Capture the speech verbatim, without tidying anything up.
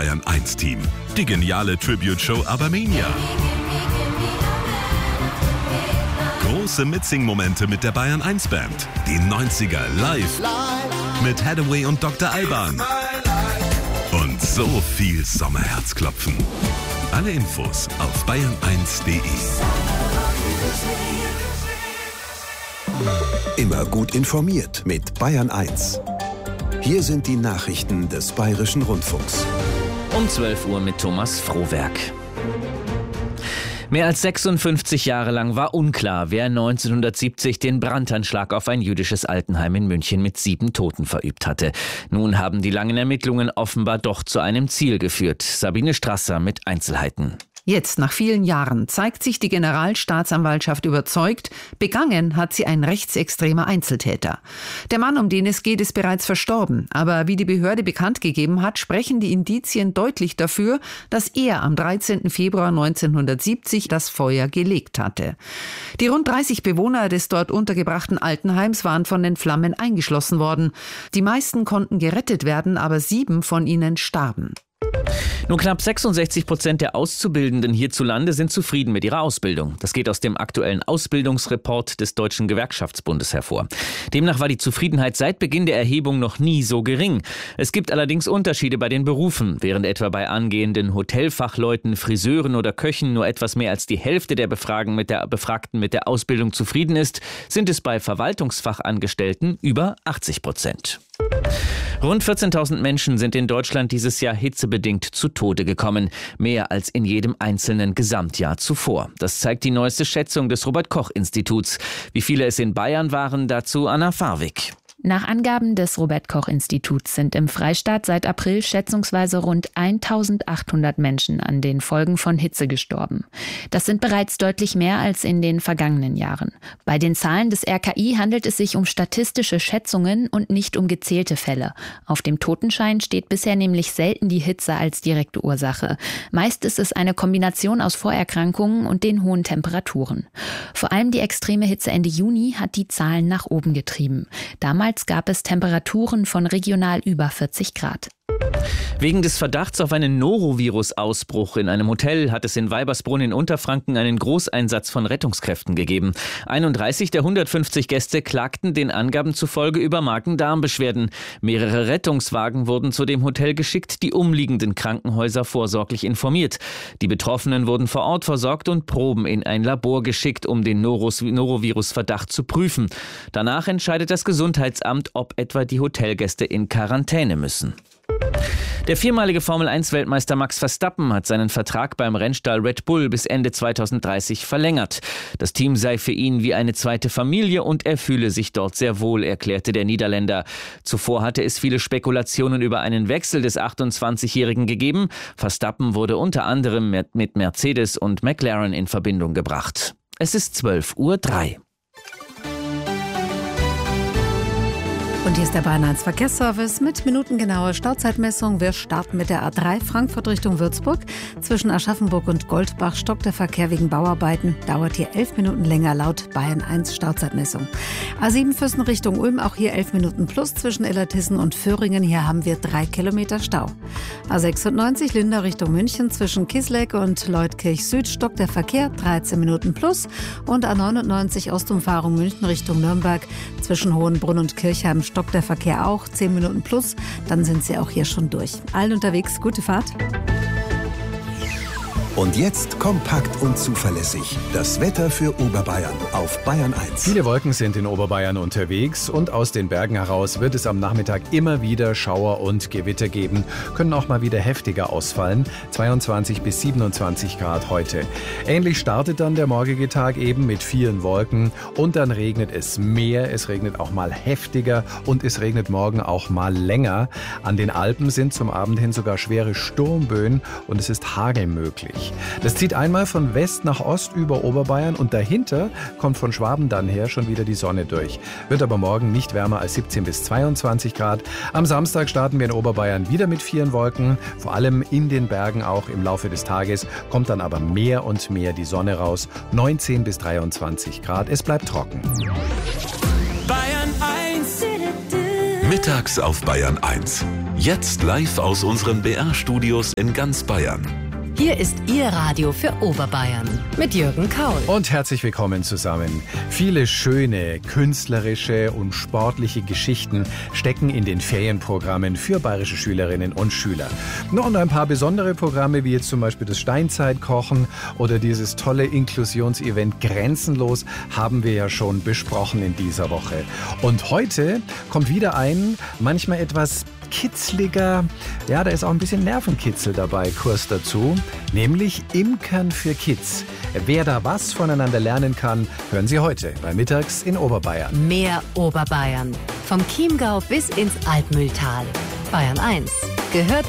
Bayern eins Team. Die geniale Tribute-Show Abermania. Große Mitsing-Momente mit der Bayern eins Band. Die neunziger live mit Hathaway und Doktor Alban. Und so viel Sommerherzklopfen. Alle Infos auf bayern eins punkt de. Immer gut informiert mit Bayern eins. Hier sind die Nachrichten des Bayerischen Rundfunks. Um zwölf Uhr mit Thomas Frohwerk. Mehr als sechsundfünfzig Jahre lang war unklar, wer neunzehnhundertsiebzig den Brandanschlag auf ein jüdisches Altenheim in München mit sieben Toten verübt hatte. Nun haben die langen Ermittlungen offenbar doch zu einem Ziel geführt. Sabine Strasser mit Einzelheiten. Jetzt, nach vielen Jahren, zeigt sich die Generalstaatsanwaltschaft überzeugt, begangen hat sie ein rechtsextremer Einzeltäter. Der Mann, um den es geht, ist bereits verstorben. Aber wie die Behörde bekannt gegeben hat, sprechen die Indizien deutlich dafür, dass er am dreizehnten Februar neunzehnhundertsiebzig das Feuer gelegt hatte. Die rund dreißig Bewohner des dort untergebrachten Altenheims waren von den Flammen eingeschlossen worden. Die meisten konnten gerettet werden, aber sieben von ihnen starben. Nur knapp sechsundsechzig Prozent der Auszubildenden hierzulande sind zufrieden mit ihrer Ausbildung. Das geht aus dem aktuellen Ausbildungsreport des Deutschen Gewerkschaftsbundes hervor. Demnach war die Zufriedenheit seit Beginn der Erhebung noch nie so gering. Es gibt allerdings Unterschiede bei den Berufen. Während etwa bei angehenden Hotelfachleuten, Friseuren oder Köchen nur etwas mehr als die Hälfte der Befragten mit der, Befragten mit der Ausbildung zufrieden ist, sind es bei Verwaltungsfachangestellten über achtzig Prozent. Rund vierzehntausend Menschen sind in Deutschland dieses Jahr hitzebedingt zu Tode gekommen. Mehr als in jedem einzelnen Gesamtjahr zuvor. Das zeigt die neueste Schätzung des Robert-Koch-Instituts. Wie viele es in Bayern waren, dazu Anna Farwig. Nach Angaben des Robert-Koch-Instituts sind im Freistaat seit April schätzungsweise rund eintausendachthundert Menschen an den Folgen von Hitze gestorben. Das sind bereits deutlich mehr als in den vergangenen Jahren. Bei den Zahlen des R K I handelt es sich um statistische Schätzungen und nicht um gezählte Fälle. Auf dem Totenschein steht bisher nämlich selten die Hitze als direkte Ursache. Meist ist es eine Kombination aus Vorerkrankungen und den hohen Temperaturen. Vor allem die extreme Hitze Ende Juni hat die Zahlen nach oben getrieben. Damals gab es Temperaturen von regional über vierzig Grad. Wegen des Verdachts auf einen Norovirus-Ausbruch in einem Hotel hat es in Weibersbrunn in Unterfranken einen Großeinsatz von Rettungskräften gegeben. einunddreißig der hundertfünfzig Gäste klagten den Angaben zufolge über Magen-Darm-Beschwerden. Mehrere Rettungswagen wurden zu dem Hotel geschickt, die umliegenden Krankenhäuser vorsorglich informiert. Die Betroffenen wurden vor Ort versorgt und Proben in ein Labor geschickt, um den Noros- Norovirus-Verdacht zu prüfen. Danach entscheidet das Gesundheitsamt, ob etwa die Hotelgäste in Quarantäne müssen. Der viermalige Formel eins Weltmeister Max Verstappen hat seinen Vertrag beim Rennstall Red Bull bis Ende zweitausenddreißig verlängert. Das Team sei für ihn wie eine zweite Familie und er fühle sich dort sehr wohl, erklärte der Niederländer. Zuvor hatte es viele Spekulationen über einen Wechsel des achtundzwanzigjährigen gegeben. Verstappen wurde unter anderem mit Mercedes und McLaren in Verbindung gebracht. Es ist zwölf Uhr drei. Und hier ist der Bayern eins Verkehrsservice mit minutengenauer Stauzeitmessung. Wir starten mit der A drei Frankfurt Richtung Würzburg. Zwischen Aschaffenburg und Goldbach stockt der Verkehr wegen Bauarbeiten. Dauert hier elf Minuten länger laut Bayern eins Stauzeitmessung. A sieben Füssen Richtung Ulm, auch hier elf Minuten plus zwischen Illertissen und Föhringen. Hier haben wir drei Kilometer Stau. A sechsundneunzig Lindau Richtung München. Zwischen Kisleck und Leutkirch Süd stockt der Verkehr dreizehn Minuten plus. Und A neunundneunzig Ostumfahrung München Richtung Nürnberg. Zwischen Hohenbrunn und Kirchheim stockt der Verkehr auch, zehn Minuten plus, dann sind Sie auch hier schon durch. Allen unterwegs, gute Fahrt. Und jetzt kompakt und zuverlässig. Das Wetter für Oberbayern auf Bayern eins. Viele Wolken sind in Oberbayern unterwegs und aus den Bergen heraus wird es am Nachmittag immer wieder Schauer und Gewitter geben. Können auch mal wieder heftiger ausfallen. zweiundzwanzig bis siebenundzwanzig Grad heute. Ähnlich startet dann der morgige Tag eben mit vielen Wolken und dann regnet es mehr. Es regnet auch mal heftiger und es regnet morgen auch mal länger. An den Alpen sind zum Abend hin sogar schwere Sturmböen und es ist Hagel möglich. Das zieht einmal von West nach Ost über Oberbayern und dahinter kommt von Schwaben dann her schon wieder die Sonne durch. Wird aber morgen nicht wärmer als siebzehn bis zweiundzwanzig Grad. Am Samstag starten wir in Oberbayern wieder mit vielen Wolken, vor allem in den Bergen auch im Laufe des Tages, kommt dann aber mehr und mehr die Sonne raus, neunzehn bis dreiundzwanzig Grad. Es bleibt trocken. Bayern eins. Mittags auf Bayern eins. Jetzt live aus unseren B R-Studios in ganz Bayern. Hier ist Ihr Radio für Oberbayern mit Jürgen Kaul. Und herzlich willkommen zusammen. Viele schöne, künstlerische und sportliche Geschichten stecken in den Ferienprogrammen für bayerische Schülerinnen und Schüler. Und ein paar besondere Programme, wie jetzt zum Beispiel das Steinzeitkochen oder dieses tolle Inklusionsevent Grenzenlos, haben wir ja schon besprochen in dieser Woche. Und heute kommt wieder ein, manchmal etwas kitzliger, ja, da ist auch ein bisschen Nervenkitzel dabei, Kurs dazu, nämlich Imkern für Kids. Wer da was voneinander lernen kann, hören Sie heute bei Mittags in Oberbayern. Mehr Oberbayern. Vom Chiemgau bis ins Altmühltal. Bayern eins gehört